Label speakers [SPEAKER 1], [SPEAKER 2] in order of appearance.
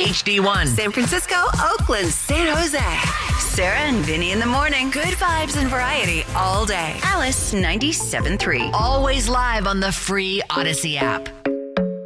[SPEAKER 1] HD1.
[SPEAKER 2] San Francisco, Oakland, San Jose. Sarah and Vinny in the morning. Good vibes and variety all day. Alice 97.3.
[SPEAKER 1] Always live on the free Odyssey app.